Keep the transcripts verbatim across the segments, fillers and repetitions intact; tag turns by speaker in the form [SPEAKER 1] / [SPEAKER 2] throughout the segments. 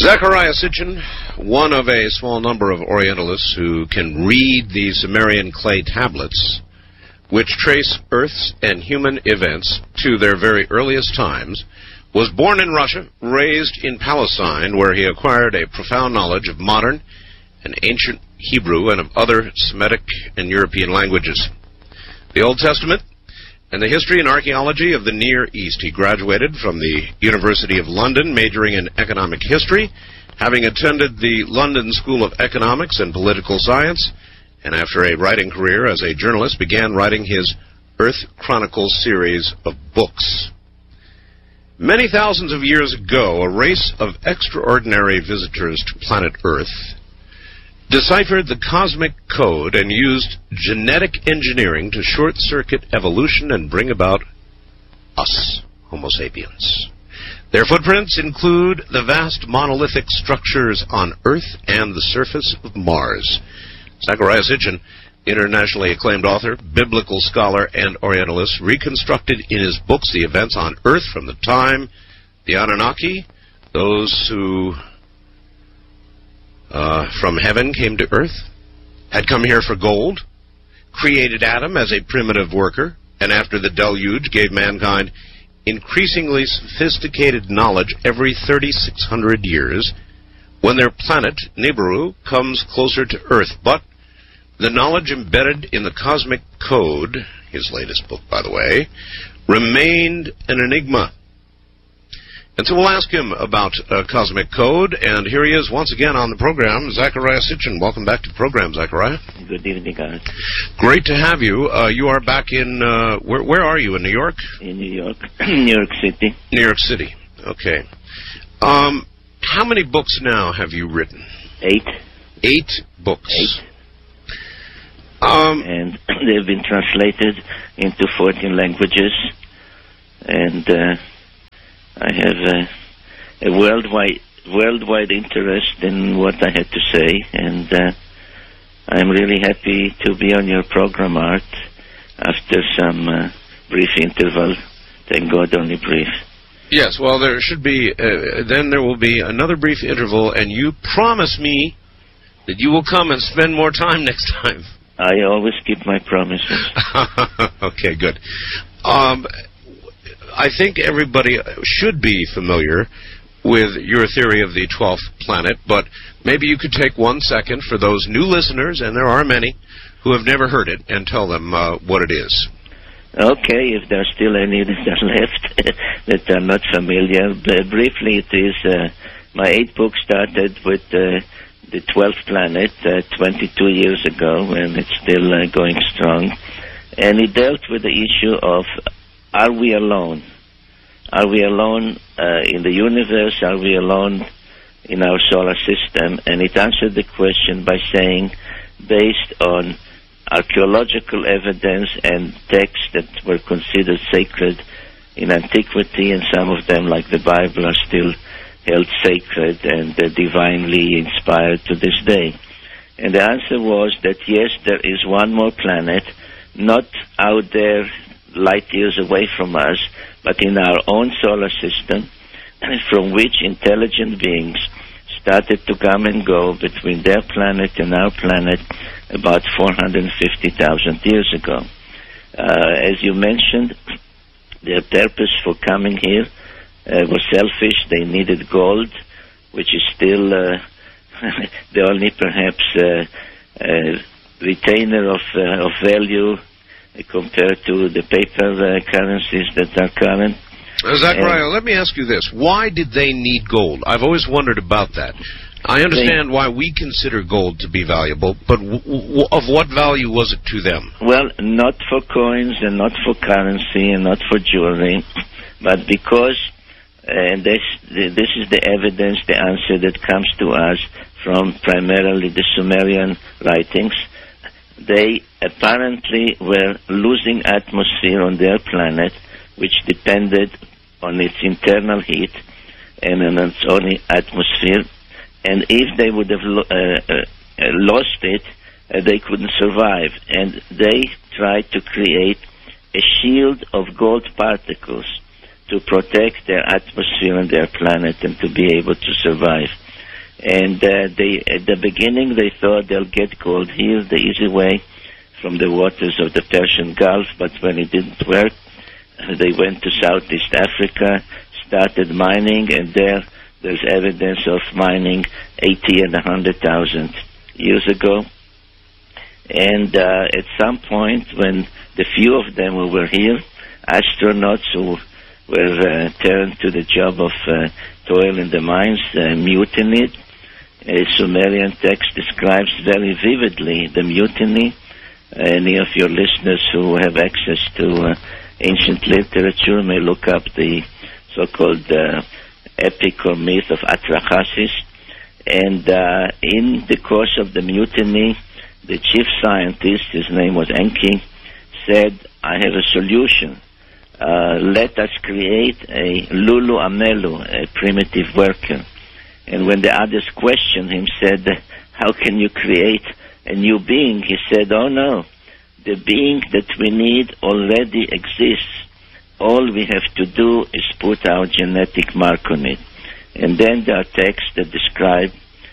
[SPEAKER 1] Zecharia Sitchin, one of a small number of Orientalists who can read the Sumerian clay tablets, which trace Earth's and human events to their very earliest times, was born in Russia, raised in Palestine, where he acquired a profound knowledge of modern and ancient Hebrew and of other Semitic and European languages, the Old Testament, and the history and archaeology of the Near East. He graduated from the University of London, majoring in economic history, having attended the London School of Economics and Political Science, and after a writing career as a journalist, began writing his Earth Chronicles series of books. Many thousands of years ago, a race of extraordinary visitors to planet Earth deciphered the cosmic code and used genetic engineering to short-circuit evolution and bring about us, Homo sapiens. Their footprints include the vast monolithic structures on Earth and the surface of Mars. Zecharia Sitchin, internationally acclaimed author, biblical scholar, and Orientalist, reconstructed in his books the events on Earth from the time the Anunnaki, those who Uh, from heaven came to earth, had come here for gold, created Adam as a primitive worker, and after the deluge gave mankind increasingly sophisticated knowledge every thirty-six hundred years, when their planet, Nibiru, comes closer to Earth. But the knowledge embedded in the cosmic code, his latest book, by the way, remained an enigma. And so we'll ask him about uh, Cosmic Code, and here he is once again on the program, Zecharia Sitchin. Welcome back to the program, Zecharia.
[SPEAKER 2] Good evening, guys.
[SPEAKER 1] Great to have you. Uh, you are back in, uh, where, where are you, in New York?
[SPEAKER 2] In New York, New York City.
[SPEAKER 1] New York City, okay. Um, how many books now have you written?
[SPEAKER 2] Eight.
[SPEAKER 1] Eight books.
[SPEAKER 2] Eight.
[SPEAKER 1] Um,
[SPEAKER 2] and they've been translated into fourteen languages, and uh, I have uh, a worldwide worldwide interest in what I had to say, and uh, I'm really happy to be on your program, Art, after some uh, brief interval. Thank God, only brief.
[SPEAKER 1] Yes, well, there should be, uh, then there will be another brief interval, and you promise me that you will come and spend more time next time.
[SPEAKER 2] I always keep my promises.
[SPEAKER 1] Okay, good. Um... I think everybody should be familiar with your theory of the twelfth planet, but maybe you could take one second for those new listeners, and there are many, who have never heard it, and tell them uh, what it is.
[SPEAKER 2] Okay, if there are still any that are left that are not familiar. But briefly, it is, uh, my eighth book started with uh, the twelfth planet uh, twenty-two years ago, and it's still uh, going strong. And it dealt with the issue of, are we alone? Are we alone uh, in the universe? Are we alone in our solar system? And it answered the question by saying, based on archaeological evidence and texts that were considered sacred in antiquity, and some of them, like the Bible, are still held sacred and uh, divinely inspired to this day. And the answer was that yes, there is one more planet, not out there light years away from us, but in our own solar system, from which intelligent beings started to come and go between their planet and our planet about four hundred fifty thousand years ago. Uh, as you mentioned, their purpose for coming here uh, was selfish. They needed gold, which is still uh, the only perhaps uh, uh, retainer of, uh, of value compared to the paper uh, currencies that are current.
[SPEAKER 1] Uh, Zecharia, let me ask you this. Why did they need gold? I've always wondered about that. I understand they, why we consider gold to be valuable, but w w of what value was it to them?
[SPEAKER 2] Well, not for coins and not for currency and not for jewelry, but because, and this, this is the evidence, the answer that comes to us from primarily the Sumerian writings. They apparently were losing atmosphere on their planet, which depended on its internal heat and on its own atmosphere. And if they would have lo uh, uh, lost it, uh, they couldn't survive. And they tried to create a shield of gold particles to protect their atmosphere and their planet and to be able to survive. And uh, they, at the beginning, they thought they'll get gold here the easy way from the waters of the Persian Gulf, but when it didn't work, they went to Southeast Africa, started mining, and there there's evidence of mining eighty and one hundred thousand years ago. And uh, at some point, when the few of them who were here, astronauts who were uh, turned to the job of uh, toil in the mines, uh, mutinied. A Sumerian text describes very vividly the mutiny. Any of your listeners who have access to uh, ancient literature may look up the so-called uh, epic or myth of Atrahasis. And uh, in the course of the mutiny, the chief scientist, his name was Enki, said, I have a solution. Uh, let us create a Lulu Amelu, a primitive worker. And when the others questioned him, said, how can you create a new being? He said, oh no, the being that we need already exists. All we have to do is put our genetic mark on it. And then there are texts that describe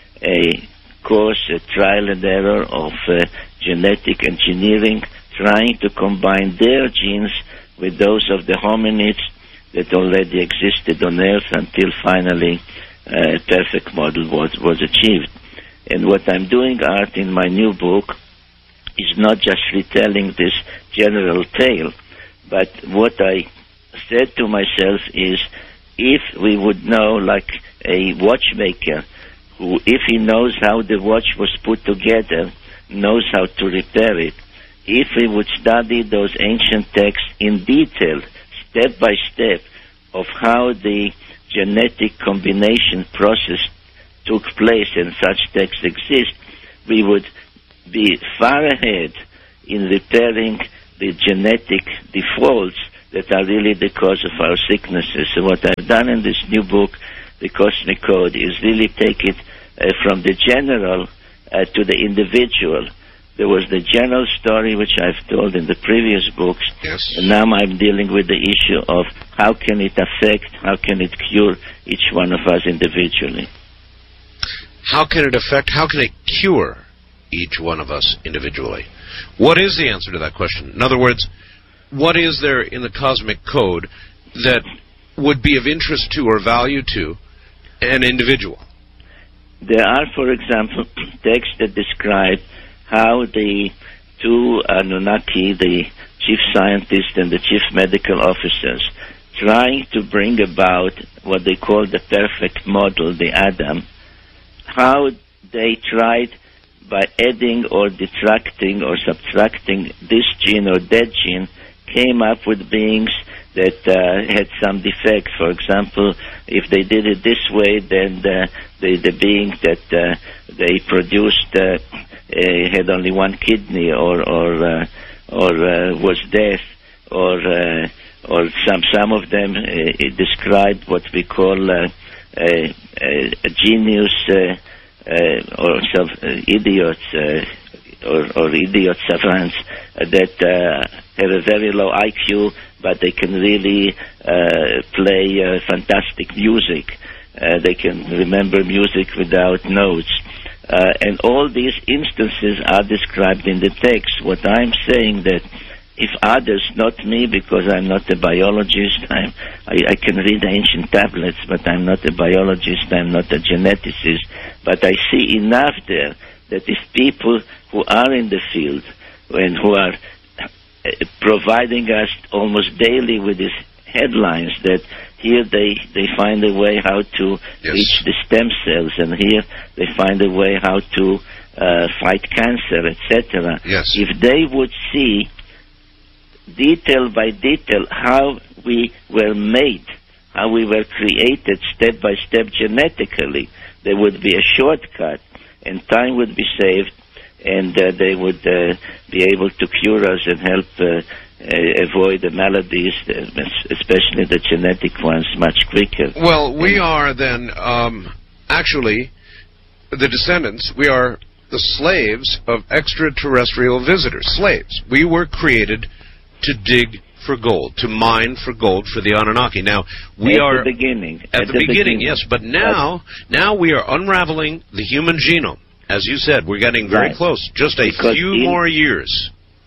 [SPEAKER 2] a course, a trial and error of uh, genetic engineering, trying to combine their genes with those of the hominids that already existed on Earth until finally uh, a perfect model was, was achieved. And what I'm doing, Art, in my new book is not just retelling this general tale, but what I said to myself is, if we would know, like a watchmaker, who, if he knows how the watch was put together, knows how to repair it, if we would study those ancient texts in detail, step by step, of how the genetic combination process took place and such texts exist, we would be far ahead in repairing the genetic defaults that are really the cause of our sicknesses. So what I've done in this new book, The Cosmic Code, is really take it uh, from the general uh, to the individual. There was the general story which I've told in the previous books,
[SPEAKER 1] yes.
[SPEAKER 2] And now I'm dealing with the issue of how can it affect, how can it cure each one of us individually.
[SPEAKER 1] How can it affect, how can it cure each one of us individually? What is the answer to that question? In other words, what is there in the cosmic code that would be of interest to or value to an individual?
[SPEAKER 2] There are, for example, texts that describe how the two Anunnaki, the chief scientist and the chief medical officers, trying to bring about what they call the perfect model, the Adam, how they tried by adding or detracting or subtracting this gene or that gene, came up with beings that uh, had some defect. For example, if they did it this way, then the the, the being that uh, they produced uh, uh, had only one kidney, or or uh, or uh, was deaf, or uh, or some some of them uh, described what we call uh, a, a, a genius uh, uh, or some uh, idiots. Uh, Or, or idiot savants uh, that uh, have a very low I Q, but they can really uh, play uh, fantastic music. Uh, they can remember music without notes. Uh, and all these instances are described in the text. What I'm saying that if others, not me, because I'm not a biologist, I'm, I, I can read ancient tablets, but I'm not a biologist, I'm not a geneticist, but I see enough there that if people who are in the field and who are uh, providing us almost daily with these headlines that here they, they find a way how to yes. reach the stem cells, and here they find a way how to uh, fight cancer, et cetera.
[SPEAKER 1] Yes.
[SPEAKER 2] If they would see detail by detail how we were made, how we were created step by step genetically, there would be a shortcut, and time would be saved, and uh, they would uh, be able to cure us and help uh, uh, avoid the maladies, uh, especially the genetic ones, much quicker.
[SPEAKER 1] Well, we are then um, actually the descendants. We are the slaves of extraterrestrial visitors. Slaves. We were created to dig for gold, to mine for gold for the Anunnaki. Now, we
[SPEAKER 2] at
[SPEAKER 1] are...
[SPEAKER 2] At the beginning.
[SPEAKER 1] At, at the, the beginning, beginning, yes. But now, now we are unraveling the human genome. As you said, we're getting very right. close. Just a because few in... more years.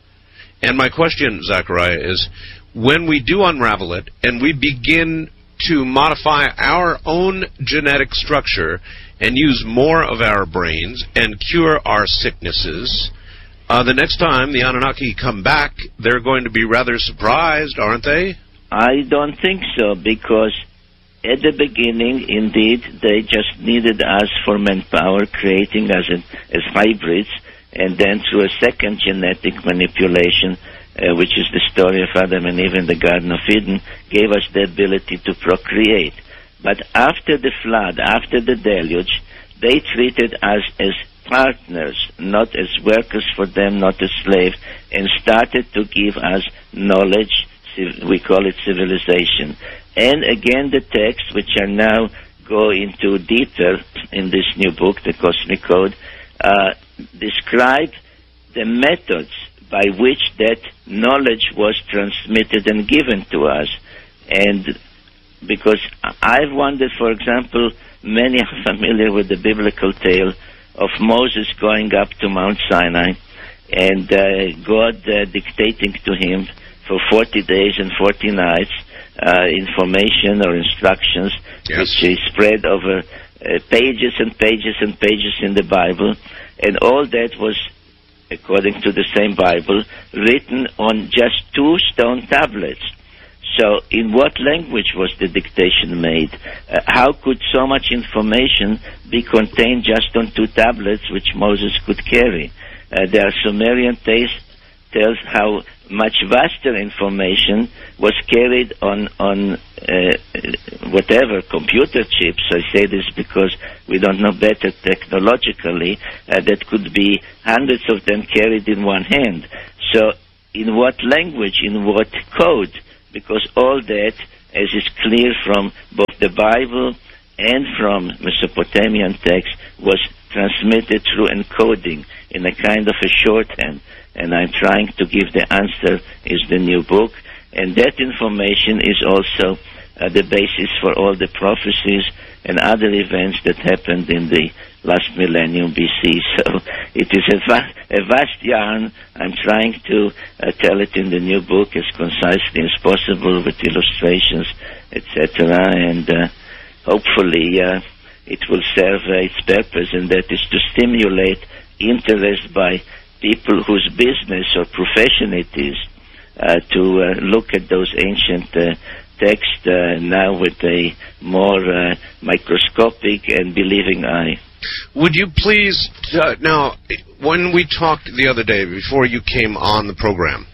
[SPEAKER 1] And my question, Zachariah, is when we do unravel it and we begin to modify our own genetic structure and use more of our brains and cure our sicknesses, uh, the next time the Anunnaki come back, they're going to be rather surprised, aren't they?
[SPEAKER 2] I don't think so, because at the beginning, indeed, they just needed us for manpower, creating us as hybrids, and then through a second genetic manipulation, uh, which is the story of Adam and Eve in the Garden of Eden, gave us the ability to procreate. But after the flood, after the deluge, they treated us as partners, not as workers for them, not as slaves, and started to give us knowledge. We call it civilization. And again, the texts, which are now go into detail in this new book, the Cosmic Code, uh, describe the methods by which that knowledge was transmitted and given to us. And because I've wondered, for example, many are familiar with the biblical tale of Moses going up to Mount Sinai and uh, God uh, dictating to him for forty days and forty nights uh, information or instructions, yes. which is spread over uh, pages and pages and pages in the Bible. And all that was, according to the same Bible, written on just two stone tablets. So in what language was the dictation made? Uh, how could so much information be contained just on two tablets, which Moses could carry? Uh, there are Sumerian tales tells how much vaster information was carried on on uh, whatever computer chips. I say this because we don't know better technologically. Uh, that could be hundreds of them carried in one hand. So in what language, in what code? Because all that, as is clear from both the Bible and from Mesopotamian texts, was transmitted through encoding in a kind of a shorthand. And I'm trying to give the answer is the new book. And that information is also uh, the basis for all the prophecies and other events that happened in the last millennium B C. So it is a, va- a vast yarn. I'm trying to uh, tell it in the new book as concisely as possible with illustrations, et cetera. And uh, hopefully uh, it will serve uh, its purpose, and that is to stimulate interest by people whose business or profession it is uh, to uh, look at those ancient uh, texts uh, now with a more uh, microscopic and believing eye.
[SPEAKER 1] Would you please, uh, now, when we talked the other day before you came on the program,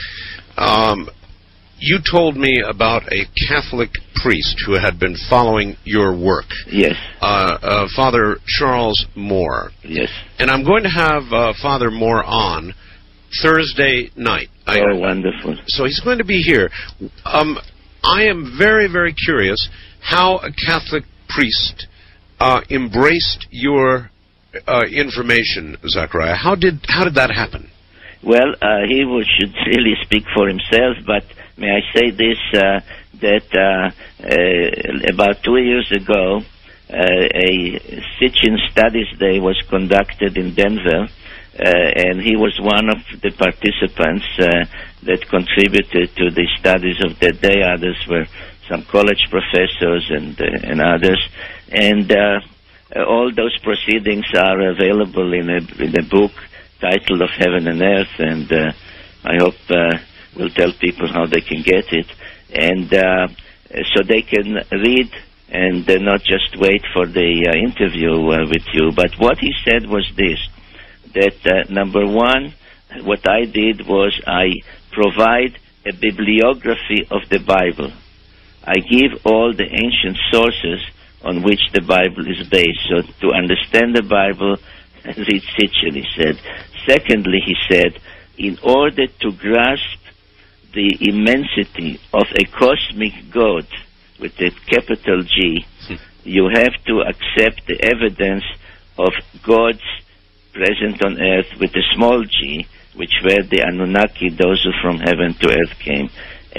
[SPEAKER 1] um, you told me about a Catholic priest who had been following your work.
[SPEAKER 2] Yes.
[SPEAKER 1] Uh, uh, Father Charles Moore.
[SPEAKER 2] Yes.
[SPEAKER 1] And I'm going to have uh, Father Moore on Thursday night.
[SPEAKER 2] Oh, I, wonderful.
[SPEAKER 1] So he's going to be here. Um, I am very, very curious how a Catholic priest uh, embraced your uh, information, Zachariah. How did how did that happen?
[SPEAKER 2] Well, uh, he would, should really speak for himself, but may I say this, uh, that uh, uh, about two years ago, uh, a Sitchin Studies Day was conducted in Denver, uh, and he was one of the participants uh, that contributed to the studies of that day. Others were some college professors and, uh, and others. And uh, all those proceedings are available in a, in a book titled Of Heaven and Earth, and uh, I hope uh, we'll tell people how they can get it, and uh, so they can read and uh, not just wait for the uh, interview uh, with you. But what he said was this, that uh, number one, what I did was I provide a bibliography of the Bible. I give all the ancient sources on which the Bible is based. So to understand the Bible, read Sitchin, he said. Secondly, he said, in order to grasp the immensity of a cosmic God with a capital G, you have to accept the evidence of God's presence on earth with a small g, which were the Anunnaki, those who from heaven to earth came.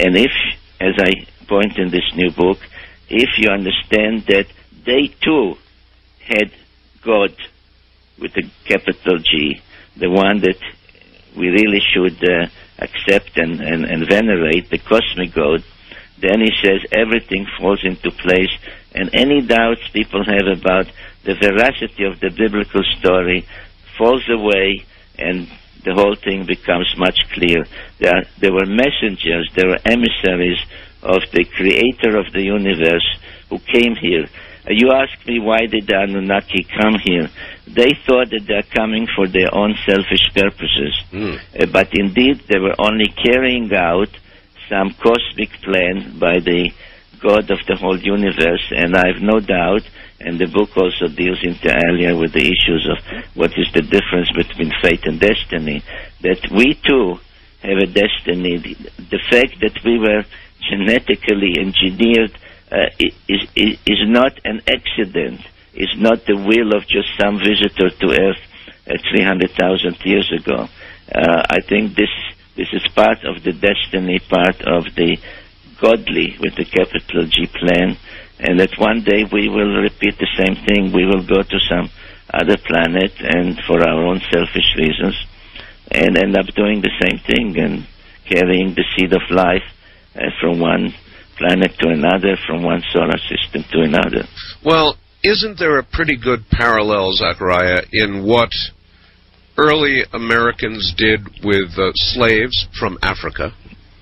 [SPEAKER 2] and if, as I point in this new book, if you understand that they too had God with a capital G, the one that we really should uh, accept and, and, and venerate, the cosmic God, then he says everything falls into place, and any doubts people have about the veracity of the biblical story falls away, and the whole thing becomes much clearer. There, are, there were messengers, there were emissaries of the creator of the universe who came here. Uh, you ask me, why did the Anunnaki come here? They thought that they are coming for their own selfish purposes. Mm. Uh, but indeed, they were only carrying out some cosmic plan by the God of the whole universe, and I have no doubt, and the book also deals inter alia with the issues of what is the difference between fate and destiny, that we too have a destiny. The, the fact that we were genetically engineered uh, is, is, is not an accident, is not the will of just some visitor to Earth uh, three hundred thousand years ago. Uh, I think this this is part of the destiny, part of the godly with the capital G plan, and that one day we will repeat the same thing. We will go to some other planet and for our own selfish reasons and end up doing the same thing and carrying the seed of life uh, from one planet to another, from one solar system to another.
[SPEAKER 1] Well, isn't there a pretty good parallel, Zachariah, in what early Americans did with uh, slaves from Africa?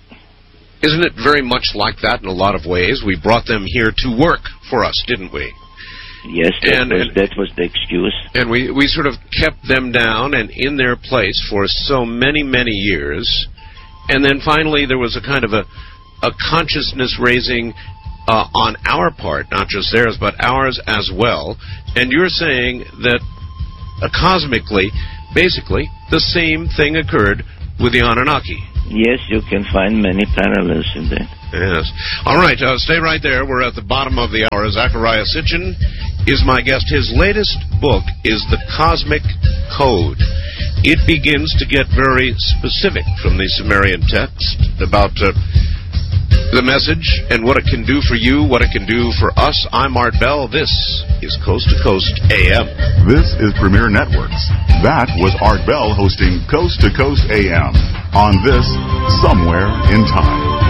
[SPEAKER 1] Isn't it very much like that in a lot of ways? We brought them here to work for us, didn't we?
[SPEAKER 2] Yes, that,
[SPEAKER 1] and,
[SPEAKER 2] was,
[SPEAKER 1] and,
[SPEAKER 2] that was the excuse.
[SPEAKER 1] And we, we sort of kept them down and in their place for so many, many years. And then finally there was a kind of a, a consciousness raising uh, on our part, not just theirs, but ours as well. And you're saying that uh, cosmically, basically, the same thing occurred with the Anunnaki.
[SPEAKER 2] Yes, you can find many parallels in that.
[SPEAKER 1] Yes. All right, uh, stay right there. We're at the bottom of the hour. Zachariah Sitchin is my guest. His latest book is The Cosmic Code. It begins to get very specific from the Sumerian text about uh, the message and what it can do for you, what it can do for us. I'm Art Bell. This is Coast to Coast A M.
[SPEAKER 3] This is Premier Networks. That was Art Bell hosting Coast to Coast A M on this Somewhere in Time.